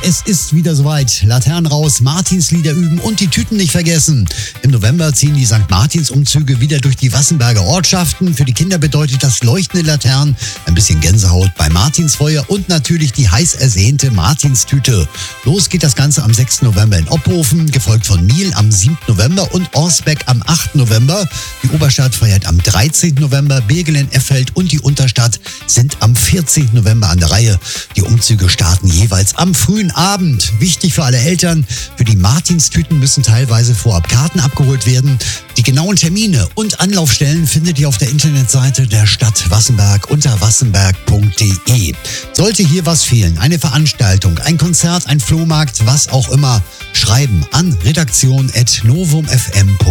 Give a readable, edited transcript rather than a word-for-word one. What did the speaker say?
es ist wieder soweit. Laternen raus, Martinslieder üben und die Tüten nicht vergessen. Im November ziehen die St. Martins-Umzüge wieder durch die Wassenberger Ortschaften. Für die Kinder bedeutet das leuchtende Laternen, ein bisschen Gänsehaut bei Martinsfeuer und natürlich die heiß ersehnte Martinstüte. Los geht das Ganze am 6. November in Ophofen, gefolgt von Miel am 7. November und Orsbeck am 8. November. Die Oberstadt feiert am 13. November, Birgelen, Effeld und die Unterstadt sind am 14. November an der Reihe. Die Umzüge starten jeweils am frühen Abend. Wichtig für alle Eltern, für die Martinstüten müssen teilweise vorab Karten abgeholt werden. Die genauen Termine und Anlaufstellen findet ihr auf der Internetseite der Stadt Wassenberg unter wassenberg.de. Sollte hier was fehlen, eine Veranstaltung, ein Konzert, ein Flohmarkt, was auch immer, schreiben an redaktion@novumfm.de.